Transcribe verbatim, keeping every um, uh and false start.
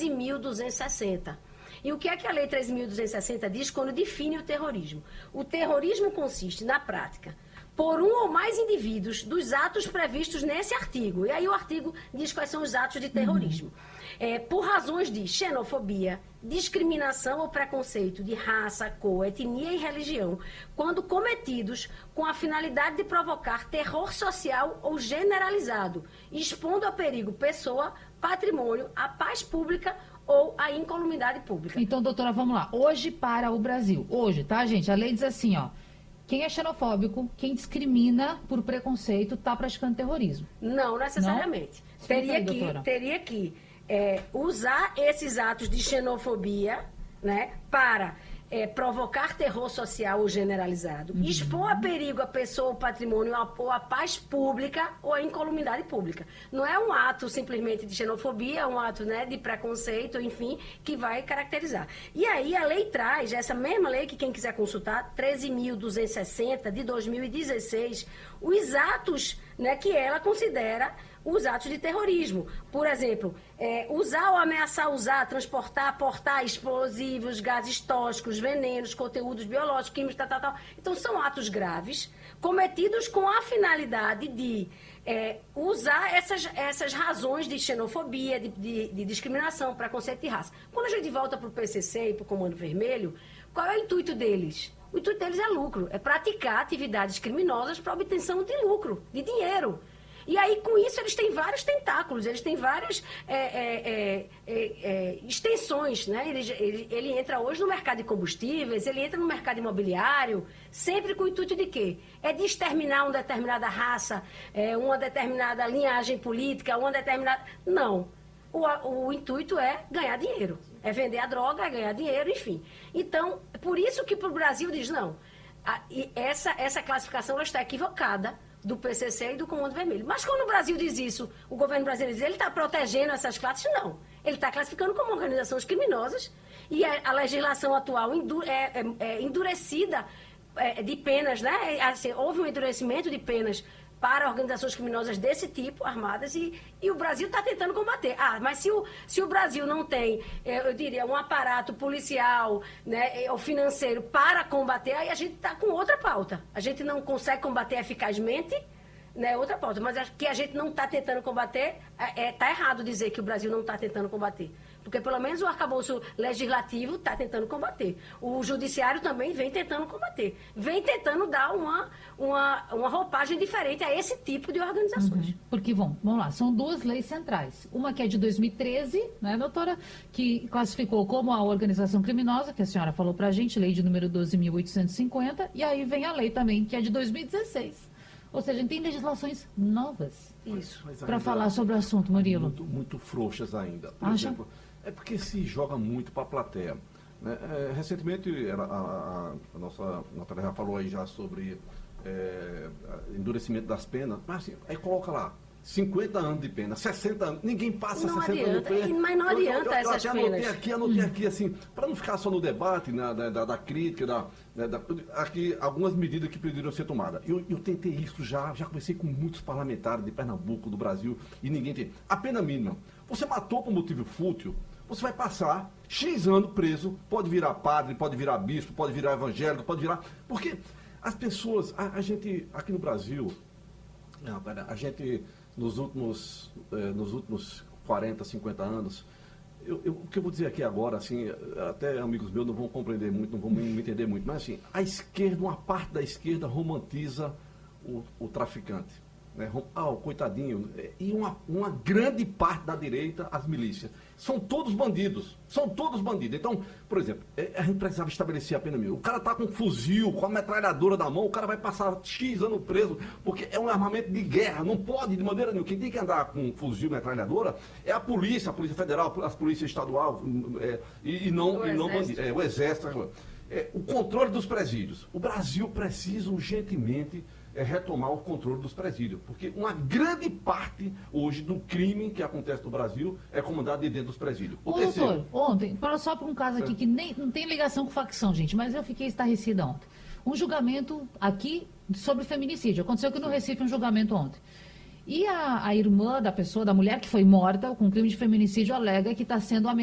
treze mil duzentos e sessenta. E o que é que a Lei treze mil duzentos e sessenta diz quando define o terrorismo? O terrorismo consiste, na prática, por um ou mais indivíduos dos atos previstos nesse artigo. E aí o artigo diz quais são os atos de terrorismo. Uhum. É, por razões de xenofobia, discriminação ou preconceito de raça, cor, etnia e religião, quando cometidos com a finalidade de provocar terror social ou generalizado, expondo a perigo pessoa, patrimônio, a paz pública ou a incolumidade pública. Então, doutora, vamos lá. Hoje para o Brasil. Hoje, tá, gente? A lei diz assim, ó. Quem é xenofóbico, quem discrimina por preconceito, está praticando terrorismo. Não necessariamente. Não? Teria, aí, que, teria que é, usar esses atos de xenofobia, né, para é, provocar terror social ou generalizado, uhum. expor a perigo a pessoa, o patrimônio, ou a paz pública ou a incolumidade pública. Não é um ato simplesmente de xenofobia, é um ato, né, de preconceito, enfim, que vai caracterizar. E aí a lei traz, essa mesma lei que quem quiser consultar, treze mil duzentos e sessenta, de dois mil e dezesseis, os atos, né, que ela considera os atos de terrorismo. Por exemplo, é, usar ou ameaçar usar, transportar, portar explosivos, gases tóxicos, venenos, conteúdos biológicos, químicos, tal, tal, tal. Então, são atos graves, cometidos com a finalidade de é, usar essas, essas razões de xenofobia, de, de, de discriminação, preconceito de raça. Quando a gente volta para o P C C e para o Comando Vermelho, qual é o intuito deles? O intuito deles é lucro, é praticar atividades criminosas para obtenção de lucro, de dinheiro. E aí, com isso, eles têm vários tentáculos, eles têm várias é, é, é, é, extensões, né? Ele, ele, ele entra hoje no mercado de combustíveis, ele entra no mercado imobiliário, sempre com o intuito de quê? É de exterminar uma determinada raça, é, uma determinada linhagem política, uma determinada... Não. O, o intuito é ganhar dinheiro, é vender a droga, é ganhar dinheiro, enfim. Então, por isso que para o Brasil diz, não, a, e essa, essa classificação ela está equivocada, do P C C e do Comando Vermelho. Mas quando o Brasil diz isso, o governo brasileiro diz, ele está protegendo essas classes? Não. Ele está classificando como organizações criminosas e a, a legislação atual endu, é, é, é endurecida é, de penas, né? Assim, houve um endurecimento de penas para organizações criminosas desse tipo, armadas, e, e o Brasil está tentando combater. Ah, mas se o, se o Brasil não tem, eu diria, um aparato policial, né, ou financeiro para combater, aí a gente está com outra pauta. A gente não consegue combater eficazmente, né, outra pauta. Mas que a gente não está tentando combater, está é, tá errado dizer que o Brasil não está tentando combater. Porque pelo menos o arcabouço legislativo está tentando combater. O judiciário também vem tentando combater. Vem tentando dar uma, uma, uma roupagem diferente a esse tipo de organizações. Uhum. Porque, bom, vamos lá, são duas leis centrais. Uma que é de dois mil e treze, né, doutora, que classificou como a organização criminosa, que a senhora falou para a gente, lei de número doze mil oitocentos e cinquenta, e aí vem a lei também, que é de dois mil e dezesseis. Ou seja, a gente tem legislações novas. Isso. Para falar sobre o assunto, Murilo. Muito, muito frouxas ainda. Por Acha? exemplo, é porque se joga muito para a plateia. Né? É, recentemente, ela, a, a nossa Natália já falou aí já sobre é, endurecimento das penas, mas assim, aí coloca lá, cinquenta anos de pena, sessenta anos, ninguém passa não sessenta adianta, anos de pena. Mas não adianta eu, eu, eu, essas eu até penas. anotei aqui, anotei hum. aqui, assim, para não ficar só no debate, né, da, da, da crítica, da, né, da, aqui algumas medidas que poderiam ser tomadas. Eu, eu tentei isso já, já conversei com muitos parlamentares de Pernambuco, do Brasil, e ninguém tem. A pena mínima, você matou por motivo fútil, você vai passar X anos preso, pode virar padre, pode virar bispo, pode virar evangélico, pode virar... Porque as pessoas, a, a gente, aqui no Brasil, não, a gente, nos últimos, eh, nos últimos quarenta, cinquenta anos, eu, eu, o que eu vou dizer aqui agora, assim, até amigos meus não vão compreender muito, não vão me entender muito, mas assim, a esquerda, uma parte da esquerda romantiza o, o traficante. Né? Ah, o coitadinho. E uma, uma grande parte da direita, as milícias. São todos bandidos. São todos bandidos. Então, por exemplo, a gente precisava estabelecer a pena mínima. O cara tá com um fuzil, com a metralhadora na mão, o cara vai passar X anos preso, porque é um armamento de guerra. Não pode, de maneira nenhuma. Quem tem que andar com um fuzil, metralhadora, é a polícia, a Polícia Federal, as polícias estadual, é, e, e não o e não bandido, é, o Exército. É, o controle dos presídios. O Brasil precisa urgentemente é retomar o controle dos presídios, porque uma grande parte hoje do crime que acontece no Brasil é comandado de dentro dos presídios. O Ô, terceiro... doutor, ontem, para só para um caso aqui que nem, não tem ligação com facção, gente, mas eu fiquei estarrecida ontem. Um julgamento aqui sobre feminicídio. Aconteceu aqui no Recife um julgamento ontem. E a, a irmã da pessoa, da mulher que foi morta com crime de feminicídio, alega que está sendo ameaçada.